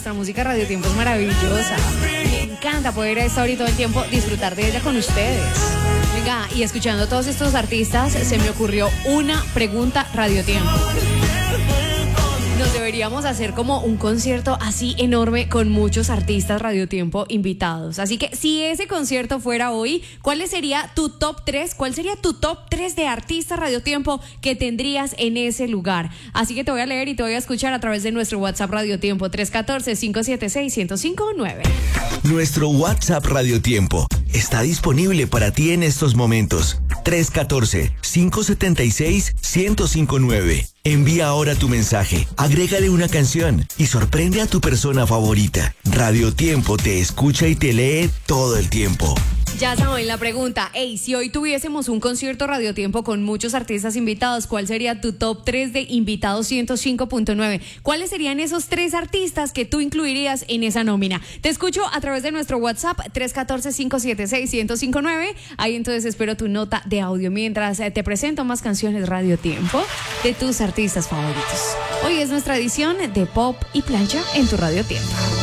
nuestra música Radio Tiempo es maravillosa. Me encanta poder a esta hora y todo el tiempo disfrutar de ella con ustedes. Venga, y escuchando a todos estos artistas, se me ocurrió una pregunta Radio Tiempo. Nos deberíamos hacer como un concierto así enorme con muchos artistas Radio Tiempo invitados. Así que si ese concierto fuera hoy, ¿cuál sería tu top 3? ¿Cuál sería tu top 3 de artistas Radio Tiempo que tendrías en ese lugar? Así que te voy a leer y te voy a escuchar a través de nuestro WhatsApp Radio Tiempo 314-576-1059. Nuestro WhatsApp Radio Tiempo está disponible para ti en estos momentos. 314-576-1059. Envía ahora tu mensaje, agrégale una canción y sorprende a tu persona favorita. Radio Tiempo te escucha y te lee todo el tiempo. Ya saben la pregunta, si hoy tuviésemos un concierto Radio Tiempo con muchos artistas invitados, ¿cuál sería tu top 3 de invitados 105.9? ¿Cuáles serían esos 3 artistas que tú incluirías en esa nómina? Te escucho a través de nuestro WhatsApp 314-576-1059. Ahí entonces espero tu nota de audio mientras te presento más canciones Radio Tiempo de tus artistas favoritos. Hoy es nuestra edición de Pop y Plancha en tu Radio Tiempo.